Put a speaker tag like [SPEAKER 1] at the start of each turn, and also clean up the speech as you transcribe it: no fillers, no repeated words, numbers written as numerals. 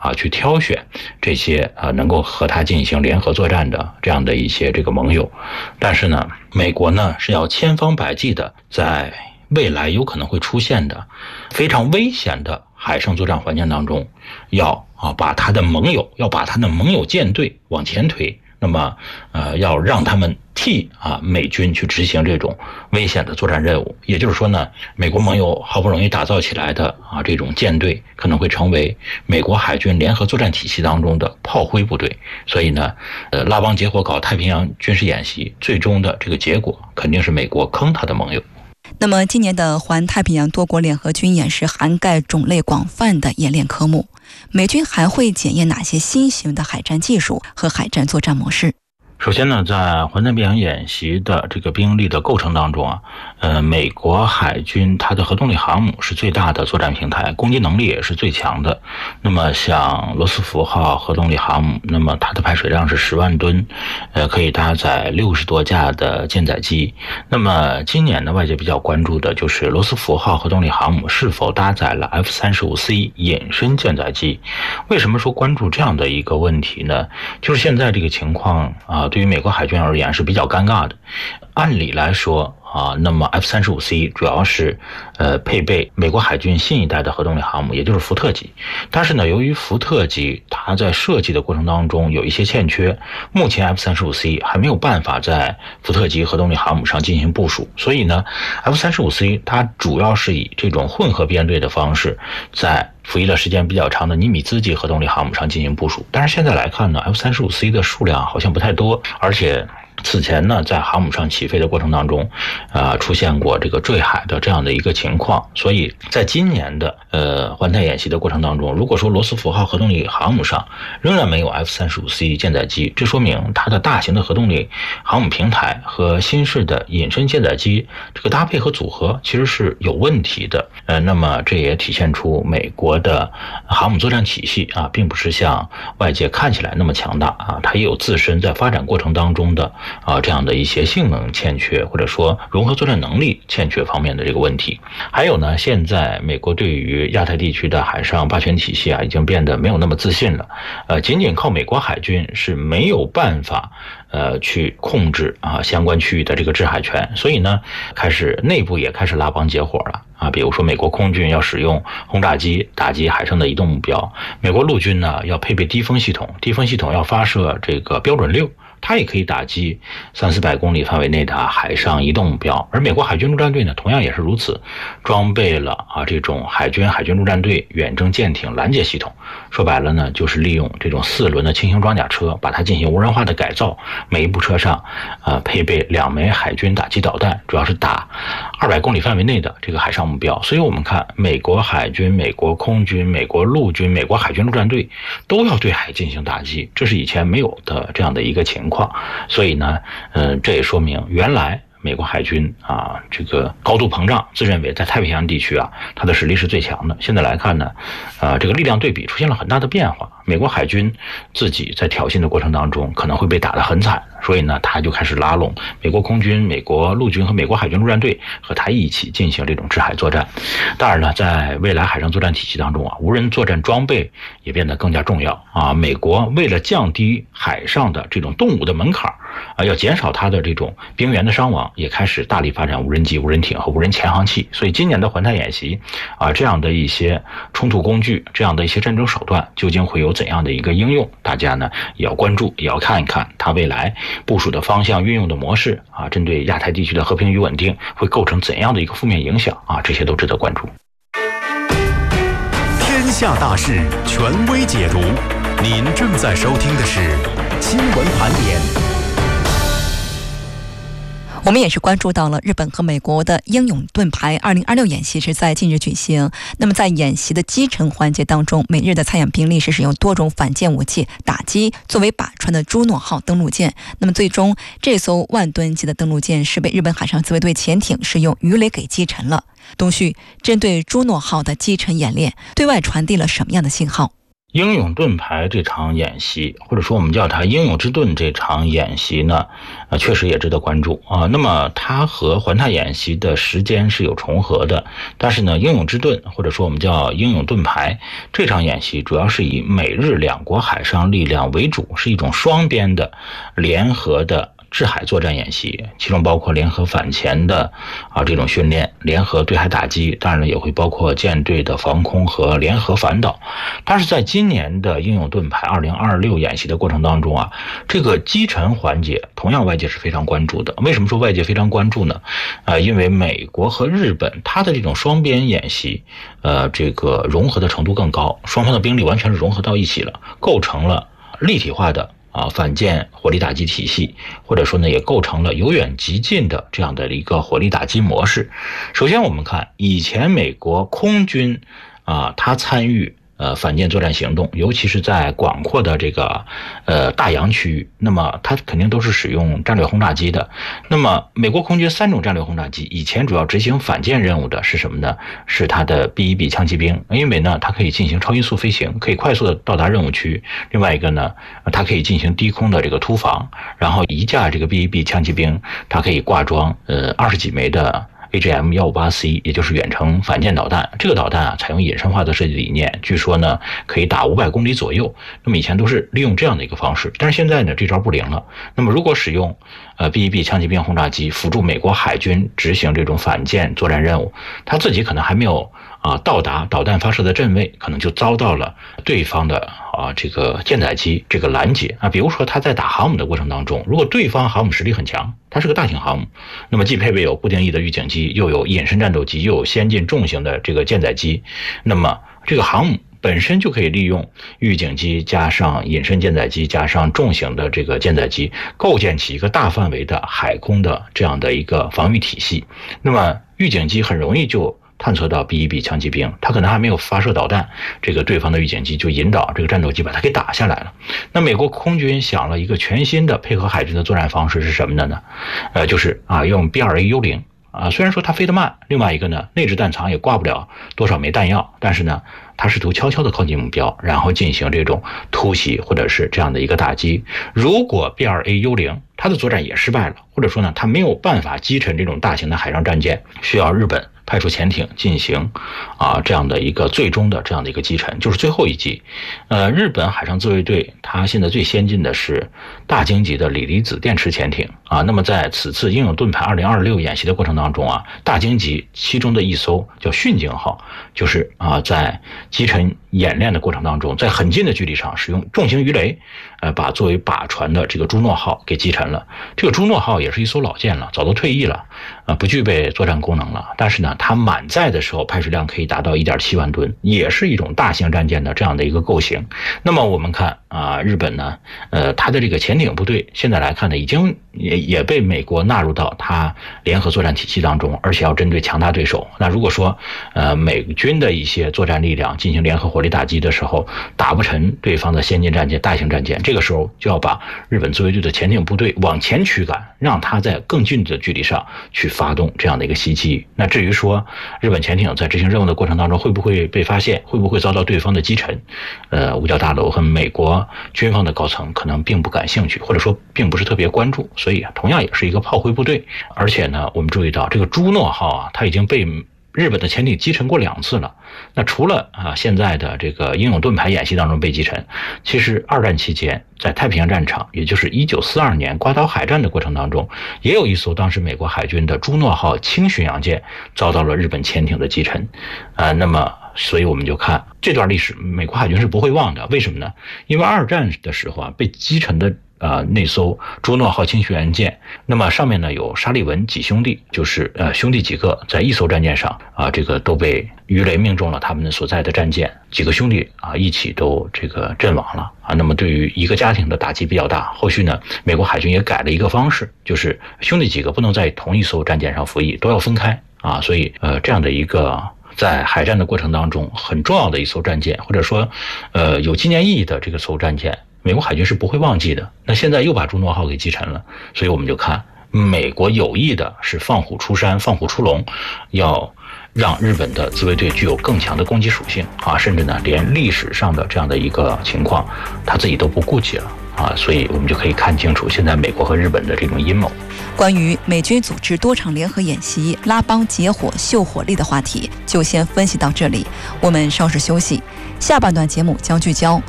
[SPEAKER 1] 去挑选这些能够和他进行联合作战的这样的一些这个盟友。但是呢，美国呢是要千方百计的在未来有可能会出现的非常危险的海上作战环境当中，要把他的盟友舰队往前推。那么要让他们替美军去执行这种危险的作战任务。也就是说呢，美国盟友好不容易打造起来的这种舰队可能会成为美国海军联合作战体系当中的炮灰部队。所以呢拉帮结伙搞太平洋军事演习，最终的这个结果肯定是美国坑他的盟友。
[SPEAKER 2] 那么今年的环太平洋多国联合军演是涵盖种类广泛的演练科目，美军还会检验哪些新型的海战技术和海战作战模式？
[SPEAKER 1] 首先呢，在环太平洋演习的这个兵力的构成当中美国海军它的核动力航母是最大的作战平台，攻击能力也是最强的。那么像罗斯福号核动力航母，那么它的排水量是10万吨，可以搭载60多架的舰载机。那么今年呢，外界比较关注的就是罗斯福号核动力航母是否搭载了 F-35C 隐身舰载机。为什么说关注这样的一个问题呢？就是现在这个情况对于美国海军而言是比较尴尬的。按理来说那么 F-35C 主要是配备美国海军新一代的核动力航母，也就是福特级。但是呢，由于福特级它在设计的过程当中有一些欠缺，目前 F-35C 还没有办法在福特级核动力航母上进行部署。所以呢 F-35C 它主要是以这种混合编队的方式在服役了时间比较长的尼米兹级核动力航母上进行部署。但是现在来看呢 F-35C 的数量好像不太多，而且此前呢，在航母上起飞的过程当中，出现过这个坠海的这样的一个情况。所以在今年的环太演习的过程当中，如果说罗斯福号核动力航母上仍然没有 F-35C 舰载机，这说明它的大型的核动力航母平台和新式的隐身舰载机这个搭配和组合其实是有问题的。那么这也体现出美国的航母作战体系并不是像外界看起来那么强大它也有自身在发展过程当中的这样的一些性能欠缺，或者说融合作战能力欠缺方面的这个问题。还有呢，现在美国对于亚太地区的海上霸权体系已经变得没有那么自信了。仅仅靠美国海军是没有办法去控制相关区域的这个制海权。所以呢，内部也开始拉帮结伙了比如说美国空军要使用轰炸机打击海上的移动目标，美国陆军呢要配备低风系统，低风系统要发射这个标准6，它也可以打击300-400公里范围内的海上移动目标。而美国海军陆战队呢，同样也是如此，装备了这种海军陆战队远征舰艇拦截系统。说白了呢，就是利用这种4轮的轻型装甲车，把它进行无人化的改造。每一部车上配备2枚海军打击导弹，主要是打200公里范围内的这个海上目标。所以我们看美国海军、美国空军、美国陆军、美国海军陆战队都要对海进行打击，这是以前没有的这样的一个情况。所以呢这也说明原来美国海军这个高度膨胀，自认为在太平洋地区它的实力是最强的。现在来看呢这个力量对比出现了很大的变化，美国海军自己在挑衅的过程当中可能会被打得很惨，所以呢他就开始拉拢美国空军、美国陆军和美国海军陆战队和他一起进行这种制海作战。当然了，在未来海上作战体系当中无人作战装备也变得更加重要美国为了降低海上的这种动武的门槛要减少它的这种兵员的伤亡，也开始大力发展无人机、无人艇和无人潜航器。所以今年的环太演习这样的一些冲突工具，这样的一些战争手段究竟会有怎样的一个应用，大家呢也要关注，也要看一看它未来部署的方向、运用的模式针对亚太地区的和平与稳定会构成怎样的一个负面影响这些都值得关注。
[SPEAKER 3] 天下大事，权威解读。您正在收听的是新闻盘点。
[SPEAKER 2] 我们也是关注到了日本和美国的英勇盾牌2026演习是在近日举行。那么在演习的击沉环节当中，美日的参演兵力是使用多种反舰武器打击作为靶船的朱诺号登陆舰。那么最终这艘10000吨级的登陆舰是被日本海上自卫队潜艇使用鱼雷给击沉了。东旭针对朱诺号的击沉演练对外传递了什么样的信号？
[SPEAKER 1] 英勇盾牌这场演习，或者说我们叫它英勇之盾这场演习呢，确实也值得关注啊。那么它和环太演习的时间是有重合的，但是呢，英勇之盾或者说我们叫英勇盾牌这场演习，主要是以美日两国海上力量为主，是一种双边的联合的制海作战演习，其中包括联合反潜的这种训练，联合对海打击，当然也会包括舰队的防空和联合反导。但是在今年的英勇盾牌2026演习的过程当中啊，这个击沉环节同样外界是非常关注的。为什么说外界非常关注呢？因为美国和日本它的这种双边演习，这个融合的程度更高，双方的兵力完全是融合到一起了，构成了立体化的反舰火力打击体系，或者说呢，也构成了由远及近的这样的一个火力打击模式。首先我们看以前美国空军它参与反舰作战行动，尤其是在广阔的这个大洋区域，那么它肯定都是使用战略轰炸机的。那么美国空军3种战略轰炸机以前主要执行反舰任务的是什么呢？是它的 B-1B 枪骑兵，因为呢它可以进行超音速飞行，可以快速的到达任务区。另外一个呢，它可以进行低空的这个突防，然后一架这个 B-1B 枪骑兵它可以挂装20几枚的AGM-158C， 也就是远程反舰导弹。这个导弹采用隐身化的设计理念，据说呢可以打500公里左右。那么以前都是利用这样的一个方式，但是现在呢这招不灵了。那么如果使用B-1B 枪骑兵轰炸机辅助美国海军执行这种反舰作战任务，他自己可能还没有到达导弹发射的阵位，可能就遭到了对方的这个舰载机这个拦截比如说他在打航母的过程当中，如果对方航母实力很强，它是个大型航母，那么既配备有固定翼的预警机，又有隐身战斗机，又有先进重型的这个舰载机，那么这个航母本身就可以利用预警机加上隐身舰载机加上重型的这个舰载机，构建起一个大范围的海空的这样的一个防御体系。那么预警机很容易就探测到 B-1B 枪骑兵，它可能还没有发射导弹，这个对方的预警机就引导这个战斗机把它给打下来了。那美国空军想了一个全新的配合海军的作战方式是什么的呢？就是用 B-2A 幽灵虽然说它飞得慢，另外一个呢，内置弹仓也挂不了多少枚弹药，但是呢，它试图悄悄地靠近目标，然后进行这种突袭或者是这样的一个打击。如果 B-2A 幽灵它的作战也失败了，或者说呢，它没有办法击沉这种大型的海上战舰，需要日本派出潜艇进行这样的一个最终的这样的一个击沉，就是最后一击。日本海上自卫队它现在最先进的是大鲸级的锂离子电池潜艇那么在此次英勇盾牌2026演习的过程当中大鲸级其中的一艘叫训鲸号，就是在击沉演练的过程当中，在很近的距离上使用重型鱼雷把作为靶船的这个朱诺号给击沉了。这个朱诺号也是一艘老舰了，早都退役了不具备作战功能了，但是呢它满载的时候排水量可以达到 1.7 万吨，也是一种大型战舰的这样的一个构型。那么我们看日本呢它的这个潜艇部队现在来看呢，已经也被美国纳入到它联合作战体系当中，而且要针对强大对手。那如果说美军的一些作战力量进行联合火力打击的时候打不沉对方的先进战舰大型战舰，这个时候就要把日本自卫队的潜艇部队往前驱赶，让它在更近的距离上去发动这样的一个袭击。那至于说日本潜艇在执行任务的过程当中会不会被发现，会不会遭到对方的击沉，五角大楼和美国军方的高层可能并不感兴趣，或者说并不是特别关注，所以同样也是一个炮灰部队。而且呢我们注意到这个朱诺号它已经被日本的潜艇击沉过2次了。那除了现在的这个英勇盾牌演习当中被击沉，其实二战期间在太平洋战场，也就是1942年瓜岛海战的过程当中，也有一艘当时美国海军的朱诺号轻巡洋舰遭到了日本潜艇的击沉那么所以我们就看这段历史美国海军是不会忘的。为什么呢？因为二战的时候被击沉的那艘朱诺号轻巡洋舰，那么上面呢有沙利文几兄弟，就是兄弟几个在一艘战舰上这个都被鱼雷命中了他们所在的战舰，几个兄弟一起都这个阵亡了那么对于一个家庭的打击比较大。后续呢美国海军也改了一个方式，就是兄弟几个不能在同一艘战舰上服役，都要分开所以这样的一个在海战的过程当中很重要的一艘战舰，或者说有纪念意义的这个艘战舰，美国海军是不会忘记的。那现在又把朱诺号给击沉了，所以我们就看美国有意的是放虎出山、放虎出笼，要让日本的自卫队具有更强的攻击属性啊，甚至呢连历史上的这样的一个情况，他自己都不顾及了啊，所以我们就可以看清楚现在美国和日本的这种阴谋。
[SPEAKER 2] 关于美军组织多场联合演习、拉帮结伙、秀火力的话题，就先分析到这里。我们稍事休息，下半段节目将聚焦